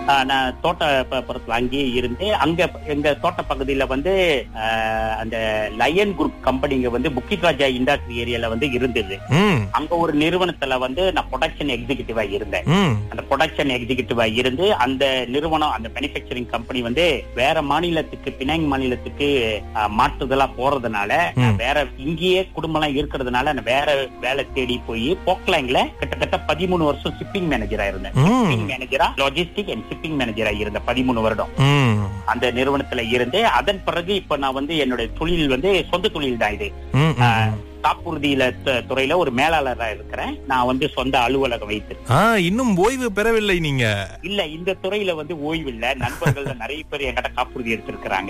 நான் தோட்டப்புறத்துல அங்கேயே இருந்து அங்க எங்க தோட்ட பகுதியில வந்து அந்த லயன் குரூப் கம்பெனிங்க வந்து புக்கிட் ராஜா இண்டஸ்ட்ரி ஏரியால வந்து இருந்தது. அங்க ஒரு நிறுவனத்துல வந்து நான் ப்ரொடக்ஷன் எக்ஸிகியூட்டிவா இருந்தேன். அந்த ப்ரொடக்ஷன் எக்ஸிகியூட்டிவா இருந்து அந்த நிறுவனம் அந்த மேனுஃபேக்சரிங் கம்பெனி வந்து வேற மாநிலத்துக்கு பினாங் மாநிலத்துக்கு மாற்றுதலா போறதுனால வேற இங்கேயே குடும்பம் எல்லாம் இருக்கிறதுனால நான் வேற வேலை தேடி போய் போக்லாங்ல கிட்டத்தட்ட 13 வருஷம் ஷிப்பிங் மேனேஜரா இருந்தேன். ஷிப்பிங் மேனேஜரா லாஜிஸ்டிக் அண்ட் ஷிப்பிங் மேனேஜரா இருந்த 13 வருடம் அந்த நிறுவனத்துல இருந்து அதன் பிறகு இப்ப நான் வந்து என்னுடைய தொழில் வந்து சொந்த தொழில் தான் இது. காப்புறுதியில துறையில ஒரு மேலாளரா இருக்கிறேன். நான் வந்து சொந்த அலுவலகம் வைத்திருக்கேன். இன்னும் ஓய்வு பெறவில்லை நீங்க? இல்ல, இந்த துறையில வந்து ஓய்வு இல்ல. நண்பர்கள் நிறைய பேர் என்கிட்ட காப்புறுதி எடுத்திருக்கிறாங்க.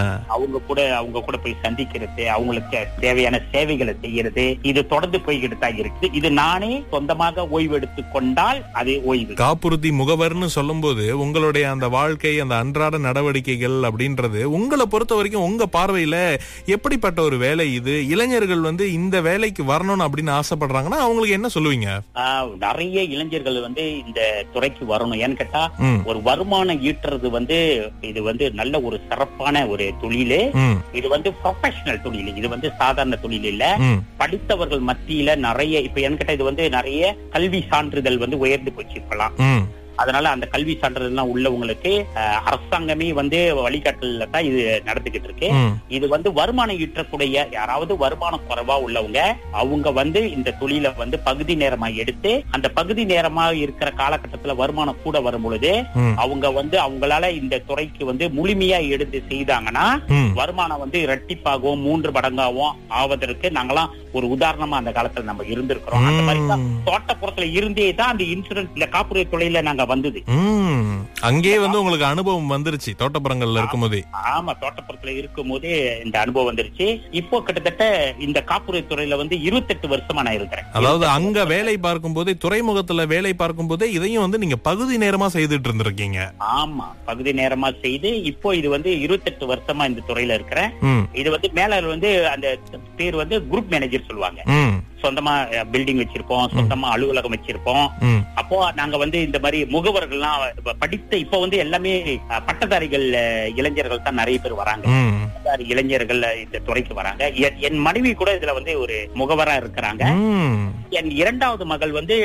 அவங்க கூட போய் சந்திக்கிறது, அவங்களுக்கு தேவையான சேவைகளை செய்யறது, இது தொடர்ந்து போய்கிட்டு தான் இருக்கு. இது நானே சொந்தமாக ஓய்வு எடுத்துக் கொண்டால் அது ஓய்வு. காப்புறுதி முகவர்னு சொல்லும் போது உங்களுடைய அந்த வாழ்க்கை, அந்த அன்றாட நடவடிக்கைகள் அப்படின்றது உங்களை பொறுத்த வரைக்கும் உங்க பார்வையில எப்படிப்பட்ட ஒரு வேலை இது? இளைஞர்கள் வந்து இந்த வேலைக்கு வரணும் அப்படின்னு ஆசைப்படுறாங்கன்னா அவங்களுக்கு என்ன சொல்லுவீங்க? நிறைய இளைஞர்கள் வந்து இந்த துறைக்கு வரணும். ஏன்னு கேட்டா ஒரு வருமானம் ஈட்டுறது வந்து இது வந்து நல்ல ஒரு சிறப்பான ஒரு தொழில். இது வந்து ப்ரொஃபஷனல் தொழில். இது வந்து சாதாரண தொழில் இல்ல. படித்தவர்கள் மத்தியில நிறைய இப்ப ஏன்னு கேட்டா இது வந்து நிறைய கல்வி சான்றிதழ் வந்து உயர்ந்து போச்சு இப்பெல்லாம். அதனால அந்த கல்வி சான்றிதழ்லாம் உள்ளவங்களுக்கு அரசாங்கமே வந்து வழிகாட்டல தான் இது நடந்துகிட்டு இருக்கு. இது வந்து வருமானம் ஈட்டக்கூடிய யாராவது வருமானம் குறைவா உள்ளவங்க அவங்க வந்து இந்த தொழிலை வந்து பகுதி நேரமா எடுத்து அந்த பகுதி நேரமா இருக்கிற காலகட்டத்துல வருமானம் கூட வரும் பொழுது அவங்க வந்து அவங்களால இந்த துறைக்கு வந்து முழுமையா எடுத்து செய்தாங்கன்னா வருமானம் வந்து இரட்டிப்பாகவும் 3 மடங்காகவும் ஆவதற்கு நாங்களாம் ஒரு உதாரணமா அந்த காலத்துல நம்ம இருந்திருக்கிறோம். அந்த மாதிரி தான் தோட்டப்புறத்துல இருந்தே தான் அந்த இன்சூரன்ஸ் இந்த காப்புறுதி தொழில நாங்க வந்தது. அங்கே வந்து உங்களுக்கு அனுபவம் வந்துருச்சு தோட்டப்புறங்கள்ல இருக்கும் போதே? ஆமா, தோட்டப்புறத்துல இருக்கும் போதே இந்த அனுபவம் வந்துருச்சு. இப்போ கிட்டத்தட்ட இந்த காப்புறுதி துறையில வந்து 28 வருஷமா நான் இருக்கிறேன். அதாவது அங்க வேலை பார்க்கும் போதே, துறைமுகத்துல வேலை பார்க்கும் போதே இதையும் வந்து நீங்க பகுதி நேரமா செய்துட்டு இருந்திருக்கீங்க? ஆமா, பகுதி நேரமா செய்து இப்போ இது வந்து 28 வருஷமா இந்த துறையில இருக்கிறேன். இது வந்து மேலாளர் வந்து அந்த பேர் வந்து குரூப் மேனேஜர் சொல்லுவாங்க. சொந்தமா பில்டிங் வச்சிருப்போம், சொந்தமா அலுவலகம் வச்சிருப்போம். அப்போ நாங்க வந்து இந்த மாதிரி முகவர்கள்லாம் படித்த இப்ப வந்து எல்லாமே பட்டதாரிகள் இளைஞர்கள் தான் நிறைய பேர் வராங்க. இளைஞர்கள் இந்த துறைக்கு வராங்க. என் மனைவி கூட இதுல வந்து ஒரு முகவரா இருக்கிறாங்க. என் 2வது மகள் வந்து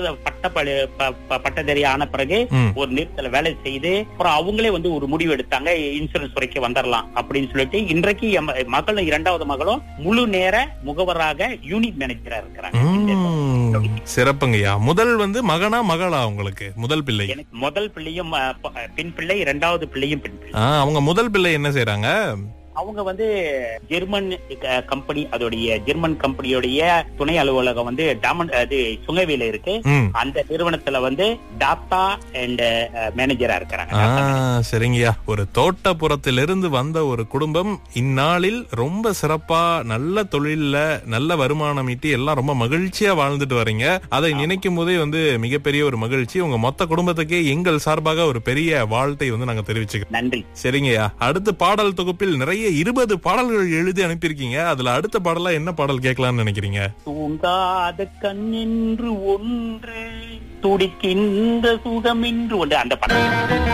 பட்டதாரி ஆன பிறகு ஒரு நிறுத்தல வேலை செய்து அப்புறம் அவங்களே வந்து ஒரு முடிவு எடுத்தாங்க, இன்சூரன்ஸ் துறைக்கு வந்துடலாம் அப்படின்னு சொல்லிட்டு இன்றைக்கு மகள் 2வது மகளும் முழு நேர முகவராக யூனிட் மேனேஜரா இருக்கிறாங்க. சிறப்புங்கய்யா. முதல் வந்து மகனா மகளா உங்களுக்கு? முதல் பிள்ளை? முதல் பிள்ளையும் பெண் பிள்ளை, 2வது பிள்ளையும் பெண் பிள்ளை. அவங்க முதல் பிள்ளை என்ன செய்யறாங்க? அவங்க வந்து ஜெர்மன் கம்பெனி, அதோடைய ஜெர்மன் கம்பெனியோடைய துணை அலுவலகம் வந்து சுங்கைவேல இருக்கு. அந்த நிறுவனத்துல வந்து டாட்டா அண்ட் மேனேஜரா இருக்கிறாங்க. சரிங்கய்யா. ஒரு தோட்டப்புறத்திலிருந்து வந்த ஒரு குடும்பம் இந்நாளில் ரொம்ப சிறப்பா நல்ல தொழில்ல நல்ல வருமானம் ஈட்டி எல்லாம் ரொம்ப மகிழ்ச்சியா வாழ்ந்துட்டு வரீங்க. அதை நினைக்கும் போதே வந்து மிகப்பெரிய ஒரு மகிழ்ச்சி. உங்க மொத்த குடும்பத்துக்கே எங்கள் சார்பாக ஒரு பெரிய வாழ்த்தை வந்து நாங்க தெரிவிச்சுக்கிறோம். நன்றி. சரிங்கய்யா. அடுத்த பாடல் தொகுப்பில் நிறைய 20 பாடல்கள் எழுதி அனுப்பியிருக்கீங்க. அதுல அடுத்த பாடலா என்ன பாடல் கேட்கலாம்னு நினைக்கிறீங்க? தூங்காத கண் என்று ஒன்று, துடிக்கின்ற சுகம் என்று ஒன்று, அந்த பாடல்.